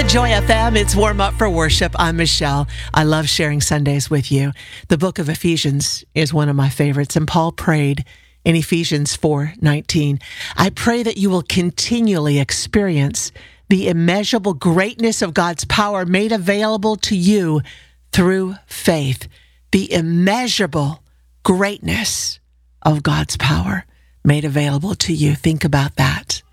Joy FM, it's Warm Up for Worship. I'm Michelle. I love sharing Sundays with you. The book of Ephesians is one of my favorites, and Paul prayed in Ephesians 4:19. I pray that you will continually experience the immeasurable greatness of God's power made available to you through faith. The immeasurable greatness of God's power made available to you. Think about that.